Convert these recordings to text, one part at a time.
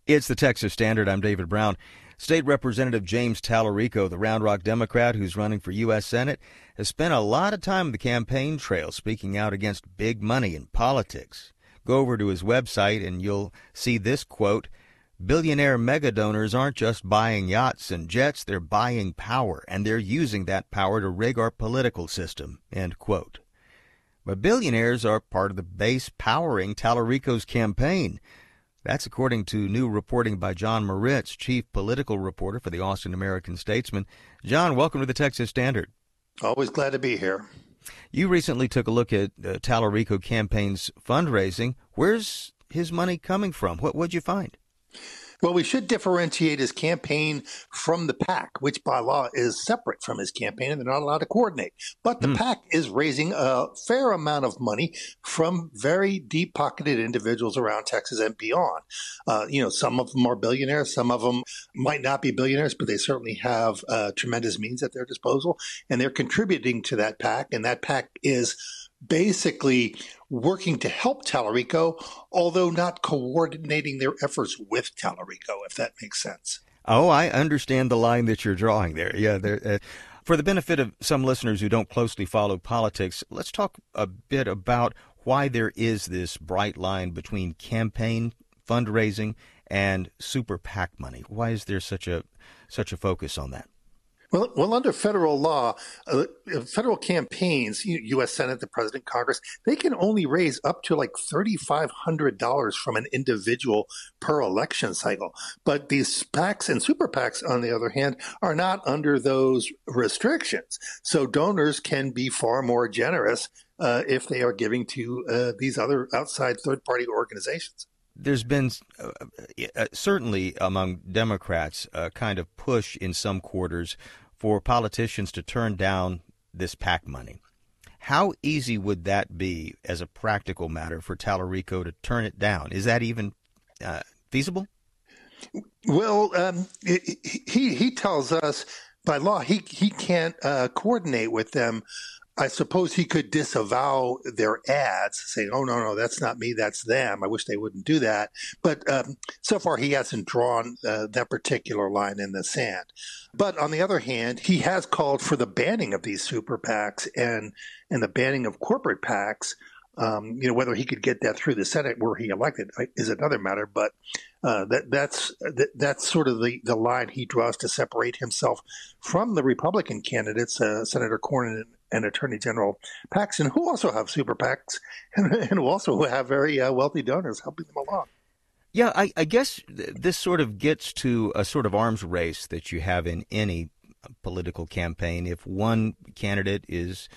It's the Texas Standard. I'm David Brown. State Representative James Talarico, the Round Rock Democrat who's running for U.S. Senate, has spent a lot of time on the campaign trail speaking out against big money in politics. Go over to his website and you'll see this quote, "Billionaire mega donors aren't just buying yachts and jets, they're buying power, and they're using that power to rig our political system," end quote. But billionaires are part of the base powering Talarico's campaign. That's according to new reporting by John Moritz, chief political reporter for the Austin American-Statesman. John, welcome to the Texas Standard. Always glad to be here. You recently took a look at Talarico campaign's fundraising. Where's his money coming from? What'd you find? Well, we should differentiate his campaign from the PAC, which by law is separate from his campaign, and they're not allowed to coordinate. But the PAC is raising a fair amount of money from very deep-pocketed individuals around Texas and beyond. Some of them are billionaires. Some of them might not be billionaires, but they certainly have tremendous means at their disposal, and they're contributing to that PAC, and that PAC is basically working to help Talarico, although not coordinating their efforts with Talarico, if that makes sense. Oh, I understand the line that you're drawing there. Yeah, for the benefit of some listeners who don't closely follow politics, let's talk a bit about why there is this bright line between campaign fundraising and super PAC money. Why is there such a focus on that? Well, under federal law, federal campaigns, U.S. Senate, the President, Congress, they can only raise up to like $3,500 from an individual per election cycle. But these PACs and super PACs, on the other hand, are not under those restrictions. So donors can be far more generous if they are giving to these other outside third-party organizations. There's been certainly among Democrats a kind of push in some quarters for politicians to turn down this PAC money. How easy would that be as a practical matter for Talarico to turn it down? Is that even feasible? Well, he tells us by law he can't coordinate with them. I suppose he could disavow their ads, saying, "Oh, no, that's not me, that's them. I wish they wouldn't do that." But so far, he hasn't drawn that particular line in the sand. But on the other hand, he has called for the banning of these super PACs and the banning of corporate PACs. Whether he could get that through the Senate were he elected is another matter. But that's sort of the line he draws to separate himself from the Republican candidates, Senator Cornyn and Attorney General Paxton, who also have super PACs and who also have very wealthy donors helping them along. Yeah, I guess this sort of gets to a sort of arms race that you have in any political campaign. If one candidate is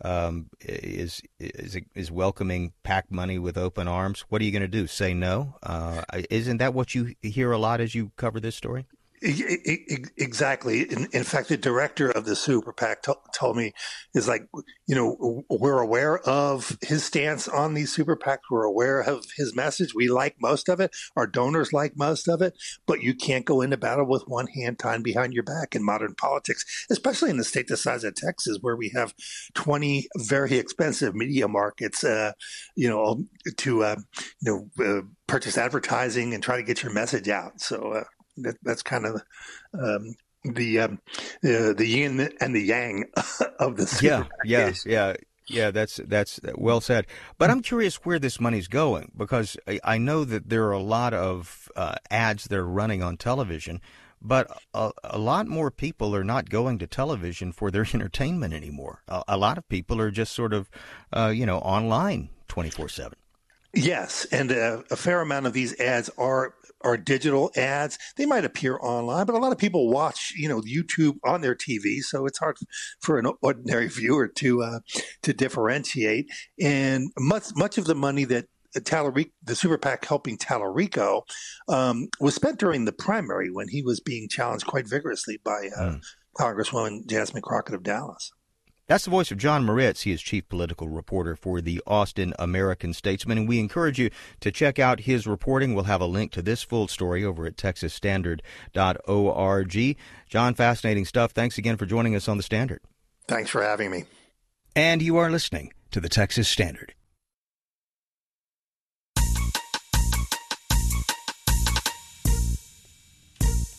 welcoming PAC money with open arms, what are you going to do? Say no? Isn't that what you hear a lot as you cover this story? Exactly. In fact, the director of the super PAC told me, is like, we're aware of his stance on these super PACs. We're aware of his message. We like most of it. Our donors like most of it. But you can't go into battle with one hand tied behind your back in modern politics, especially in a state the size of Texas, where we have 20 very expensive media markets, to purchase advertising and try to get your message out. So that's kind of the yin and the yang of the super PAC. Yeah, that's well said. But I'm curious where this money's going, because I know that there are a lot of ads that are running on television, but a lot more people are not going to television for their entertainment anymore. A lot of people are just sort of, online 24/7. Yes, and a fair amount of these ads are digital ads. They might appear online, but a lot of people watch, YouTube on their TV, so it's hard for an ordinary viewer to differentiate. And much of the money that Talarico, the super PAC helping Talarico, was spent during the primary when he was being challenged quite vigorously by Congresswoman Jasmine Crockett of Dallas. That's the voice of John Moritz. He is chief political reporter for the Austin American-Statesman, and we encourage you to check out his reporting. We'll have a link to this full story over at texasstandard.org. John, fascinating stuff. Thanks again for joining us on The Standard. Thanks for having me. And you are listening to the Texas Standard.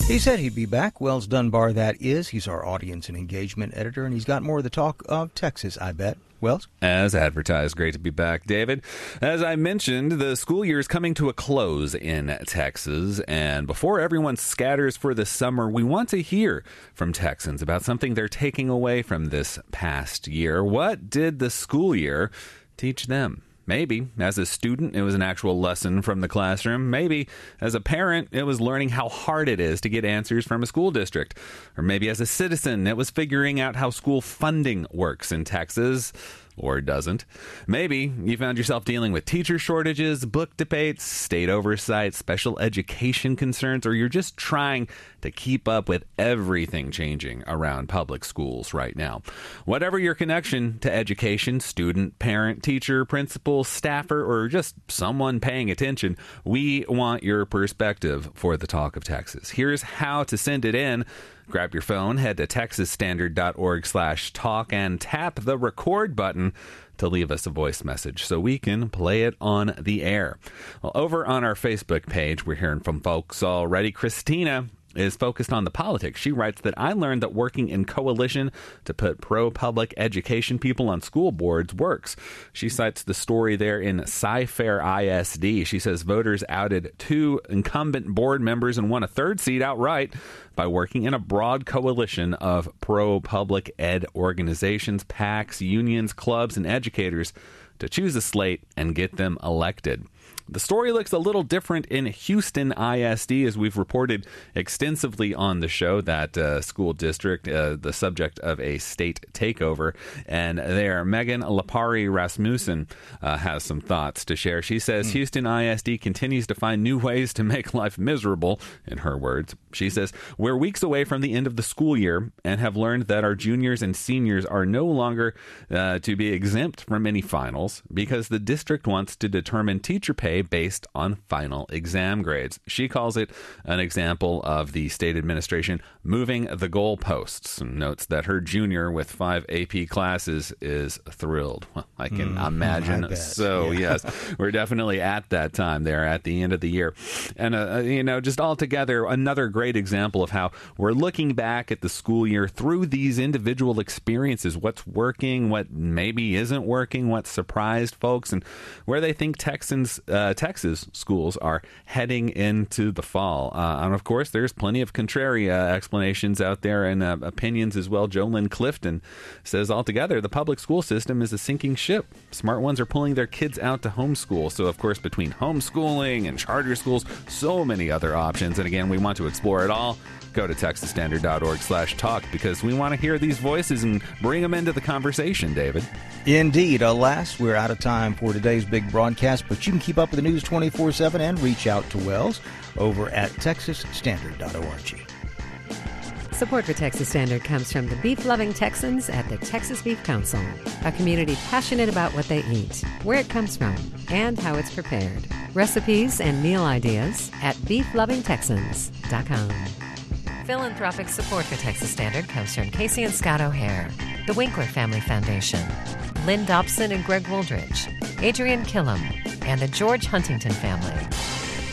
He said he'd be back. Wells Dunbar, that is. He's our audience and engagement editor, and he's got more of the talk of Texas, I bet. Wells? As advertised, great to be back, David. As I mentioned, the school year is coming to a close in Texas, and before everyone scatters for the summer, we want to hear from Texans about something they're taking away from this past year. What did the school year teach them? Maybe, as a student, it was an actual lesson from the classroom. Maybe, as a parent, it was learning how hard it is to get answers from a school district. Or maybe as a citizen, it was figuring out how school funding works in Texas. Or doesn't. Maybe you found yourself dealing with teacher shortages, book debates, state oversight, special education concerns, or you're just trying to keep up with everything changing around public schools right now. Whatever your connection to education, student, parent, teacher, principal, staffer, or just someone paying attention, we want your perspective for the Talk of Texas. Here's how to send it in. Grab your phone, head to texasstandard.org/talk, and tap the record button to leave us a voice message so we can play it on the air. Well, over on our Facebook page, we're hearing from folks already. Christina is focused on the politics. She writes that I learned that working in coalition to put pro-public education people on school boards works. She cites the story there in Cy-Fair ISD. She says voters outed 2 incumbent board members and won a 3rd seat outright by working in a broad coalition of pro-public ed organizations, PACs, unions, clubs, and educators to choose a slate and get them elected. The story looks a little different in Houston ISD, as we've reported extensively on the show, that school district, the subject of a state takeover. And there, Megan Lapari Rasmussen has some thoughts to share. She says Houston ISD continues to find new ways to make life miserable, in her words. She says, we're weeks away from the end of the school year and have learned that our juniors and seniors are no longer to be exempt from any finals because the district wants to determine teacher pay based on final exam grades. She calls it an example of the state administration moving the goalposts, and notes that her junior with 5 AP classes is thrilled. Well, I can imagine. Yes, we're definitely at that time there at the end of the year. And, just altogether, another great example of how we're looking back at the school year through these individual experiences, what's working, what maybe isn't working, what surprised folks, and where they think Texas schools are heading into the fall. And of course, there's plenty of contrary explanations out there and opinions as well. Jolynn Clifton says, altogether, the public school system is a sinking ship. Smart ones are pulling their kids out to homeschool. So, of course, between homeschooling and charter schools, so many other options. And again, we want to explore it all. Go to texasstandard.org/talk because we want to hear these voices and bring them into the conversation, David. Indeed. Alas, we're out of time for today's big broadcast, but you can keep up with the news 24/7 and reach out to Wells over at texasstandard.org. Support for Texas Standard comes from the beef-loving Texans at the Texas Beef Council, a community passionate about what they eat, where it comes from, and how it's prepared. Recipes and meal ideas at beeflovingtexans.com. Philanthropic support for Texas Standard comes from Casey and Scott O'Hare, the Winkler Family Foundation, Lynn Dobson and Greg Wooldridge, Adrian Killam, and the George Huntington family.